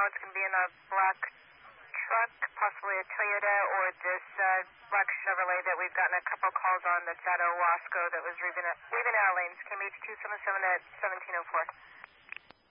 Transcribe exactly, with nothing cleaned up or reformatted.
It's going to be in a black truck, possibly a Toyota, or this uh, black Chevrolet that we've gotten a couple calls on that's at Owasco that was leaving, leaving our lanes. Came H two seven seven at seventeen oh four.